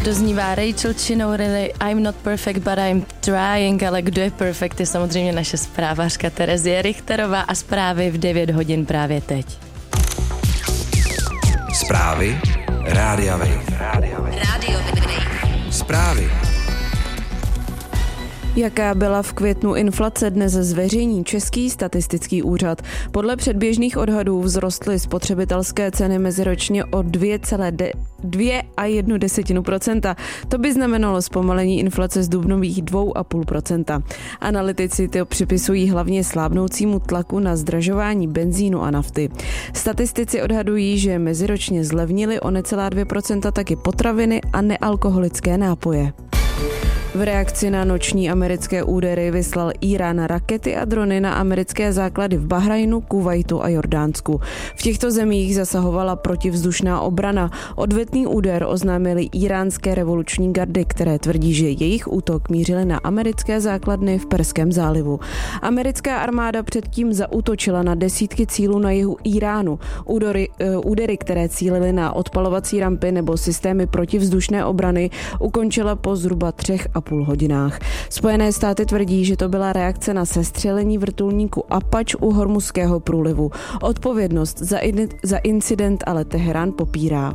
doznívá Rachel Chinnow, really, I'm not perfect, but I'm trying, ale kdo je perfect, je samozřejmě naše zprávařka Terezie Richterová a zprávy v 9 hodin právě teď. Zprávy Rádia Wave. Zprávy. Jaká byla v květnu inflace, dnes zveřejní Český statistický úřad. Podle předběžných odhadů vzrostly spotřebitelské ceny meziročně o 2,1%. To by znamenalo zpomalení inflace z dubnových 2,5%. Analytici to připisují hlavně slábnoucímu tlaku na zdražování benzínu a nafty. Statistici odhadují, že meziročně zlevnily o necelá 2% taky potraviny a nealkoholické nápoje. V reakci na noční americké údery vyslal Írán rakety a drony na americké základy v Bahrajnu, Kuvajtu a Jordánsku. V těchto zemích zasahovala protivzdušná obrana. Odvetný úder oznámili íránské revoluční gardy, které tvrdí, že jejich útok mířili na americké základny v Perském zálivu. Americká armáda předtím zaútočila na desítky cílů na jihu Iránu. Údery, které cílily na odpalovací rampy nebo systémy protivzdušné obrany, ukončila po zhruba 3,5 hodinách. Spojené státy tvrdí, že to byla reakce na sestřelení vrtulníku Apache u Hormuzského průlivu. Odpovědnost za incident ale Teherán popírá.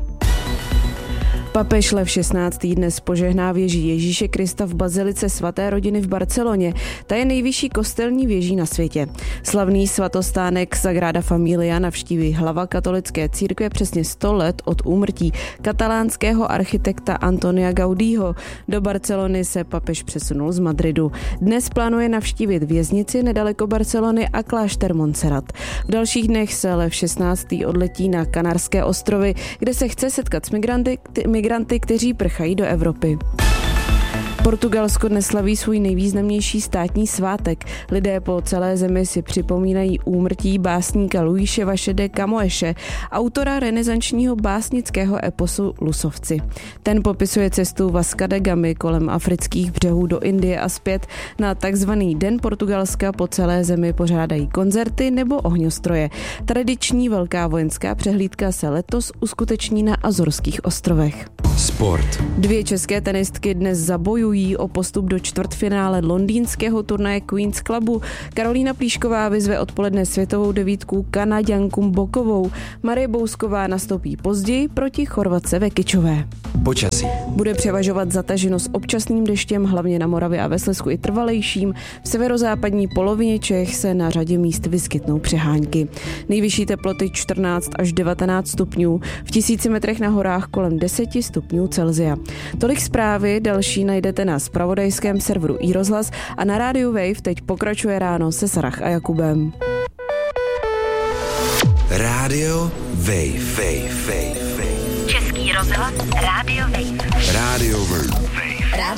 Papež Lev XVI. Dnes požehná věži Ježíše Krista v bazilice svaté rodiny v Barceloně. Ta je nejvyšší kostelní věží na světě. Slavný svatostánek Sagrada Familia navštíví hlava katolické církve přesně 100 let od úmrtí katalánského architekta Antonia Gaudího. Do Barcelony se papež přesunul z Madridu. Dnes plánuje navštívit věznici nedaleko Barcelony a klášter Montserrat. V dalších dnech se Lev XVI. Odletí na Kanárské ostrovy, kde se chce setkat s migranty, kteří prchají do Evropy. Portugalsko dnes slaví svůj nejvýznamnější státní svátek. Lidé po celé zemi si připomínají úmrtí básníka Luise Vaz de Camõese, autora renesančního básnického eposu Lusovci. Ten popisuje cestu Vasca da Gamy kolem afrických břehů do Indie a zpět. Na takzvaný Den Portugalska po celé zemi pořádají koncerty nebo ohňostroje. Tradiční velká vojenská přehlídka se letos uskuteční na Azorských ostrovech. Sport. 2 české tenistky dnes zabojují o postup do čtvrtfinále londýnského turnaje Queen's Clubu. Karolína Plíšková vyzve odpoledne světovou devítku Kanaďanku Bokovou. Marie Bousková nastoupí později proti Chorvatce Vekičové. Počasí. Bude převažovat zataženo s občasným deštěm, hlavně na Moravě a ve Slezsku i trvalejším. V severozápadní polovině Čech se na řadě míst vyskytnou přehánky. Nejvyšší teploty 14 až 19 stupňů, v 1000 metrech na horách kolem 10 stupňů Celsia. Tolik zprávy, další najdete na zpravodajském serveru iRozhlas a na rádiu Wave teď pokračuje ráno se Sarah a Jakubem. Rádio Wave. Český rozhlas Rádio Wave. Rádio Wave.